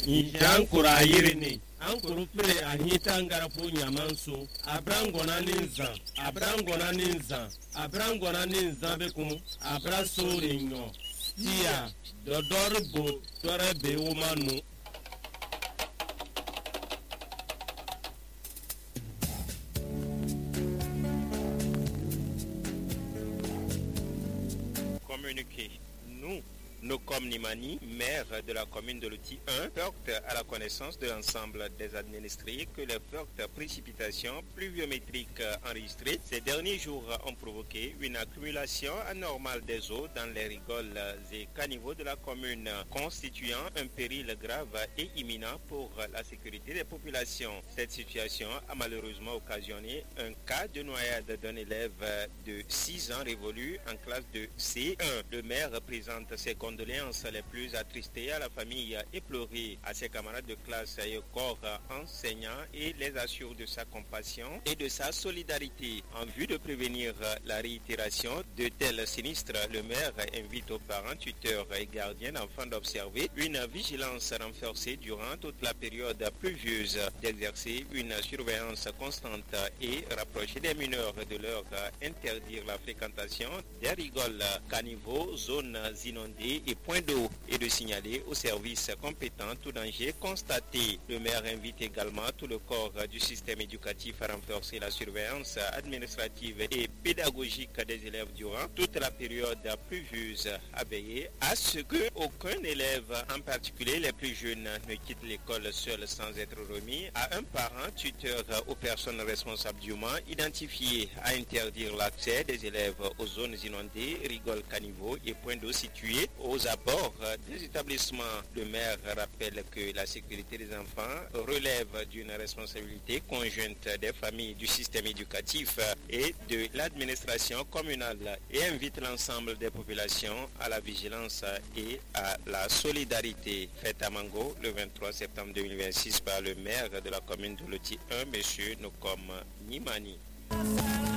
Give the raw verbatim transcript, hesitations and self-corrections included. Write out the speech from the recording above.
Injan kura yirini. An kuru pere a hitan garafu nyamansu. Abrangona ninza. Abrangona ninza. Abrangona ninza bekum. Abraso ninyo. Tia. Dodor bo. Dore be umanu. Communiquer. Nous, nous comme Nimani, maire de la commune de Loti un, porte à la connaissance de l'ensemble des administrés que les fortes précipitations pluviométriques enregistrées ces derniers jours ont provoqué une accumulation anormale des eaux dans les rigoles et caniveaux de la commune, constituant un péril grave et imminent pour la sécurité des populations. Cette situation a malheureusement occasionné un cas de noyade d'un élève de six ans révolu en classe de C un. Le maire présente ses condoléances les plus attristées à la famille éplorée, à ses camarades de classe et au corps enseignant et les assure de sa compassion et de sa solidarité. En vue de prévenir la réitération de tels sinistres, le maire invite aux parents, tuteurs et gardiens d'enfants d'observer une vigilance renforcée durant toute la période pluvieuse, d'exercer une surveillance constante et rapprocher des mineurs de leur interdire la fréquentation des rigoles, caniveaux, zones inondées et points d'eau et de signaler aux services compétents tout danger constaté. Le maire invite également tout le corps du système éducatif à renforcer la surveillance administrative et pédagogique des élèves durant toute la période pluvieuse, à veiller à ce que aucun élève, en particulier les plus jeunes, ne quitte l'école seul sans être remis à un parent, tuteur ou personne responsable dûment identifié, à interdire l'accès des élèves aux zones inondées, rigoles, caniveaux et points d'eau situés aux abords des établissements. Le maire rappelle que la sécurité des enfants relève d'une responsabilité conjointe des familles, du système éducatif et de l'administration communale et invite l'ensemble des populations à la vigilance et à la solidarité. Fête à Mango le vingt-trois septembre deux mille vingt-six par le maire de la commune de Loti un, M. Nokom Nimani.